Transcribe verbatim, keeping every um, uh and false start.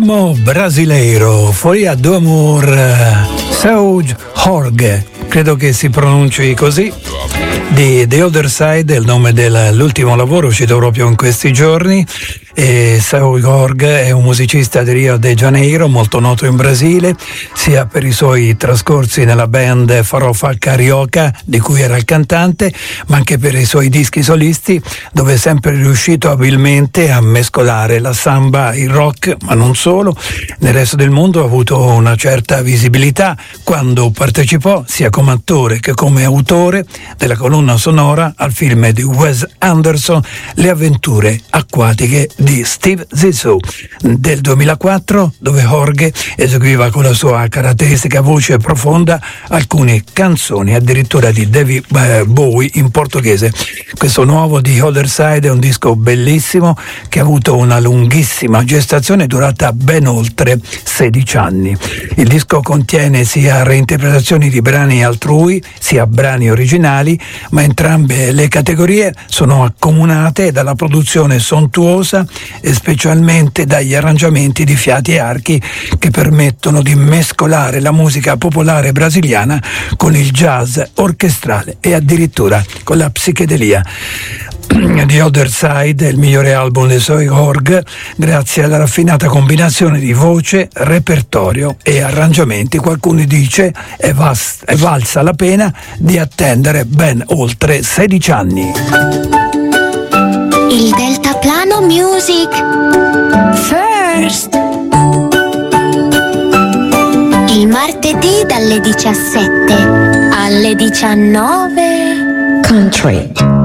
ritmo brasileiro, Folia do Amor, Seu Jorge, credo che si pronunci così, di The Other Side, il nome dell'ultimo lavoro uscito proprio in questi giorni. E Seu Jorge è un musicista di Rio de Janeiro, molto noto in Brasile, sia per i suoi trascorsi nella band Farofa Carioca, di cui era il cantante, ma anche per i suoi dischi solisti, dove è sempre riuscito abilmente a mescolare la samba, il rock, ma non solo. Nel resto del mondo ha avuto una certa visibilità quando partecipò sia come attore che come autore della colonna sonora al film di Wes Anderson Le avventure acquatiche di Steve Zissou del duemilaquattro, dove Jorge eseguiva con la sua caratteristica voce profonda alcune canzoni addirittura di David Bowie in portoghese. Questo nuovo di Other Side è un disco bellissimo che ha avuto una lunghissima gestazione durata ben oltre sedici anni. Il disco contiene sia reinterpretazioni di brani altrui sia brani originali, ma entrambe le categorie sono accomunate dalla produzione sontuosa e specialmente dagli arrangiamenti di fiati e archi che permettono di mescolare la musica popolare brasiliana con il jazz orchestrale e addirittura con la psichedelia. The Other Side è il migliore album di Seu Jorge grazie alla raffinata combinazione di voce, repertorio e arrangiamenti. Qualcuno dice è, vast- è valsa la pena di attendere ben oltre sedici anni. Il Deltaplano Music First. Il martedì dalle diciassette alle diciannove Country.